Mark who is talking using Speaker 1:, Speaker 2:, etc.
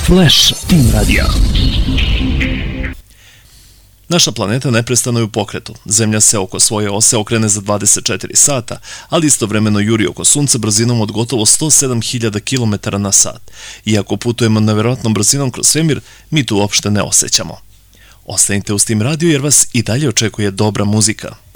Speaker 1: Flash Team Radio.
Speaker 2: Naša planeta neprestano je u pokretu. Zemlja se oko svoje ose okrene za 24 sata, ali istovremeno juri oko Sunca brzinom od gotovo 107.000 km na sat. Iako putujemo neverovatnom brzinom kroz svemir, mi to uopšte ne osjećamo. Ostanite uz Team Radio jer vas i dalje očekuje dobra muzika.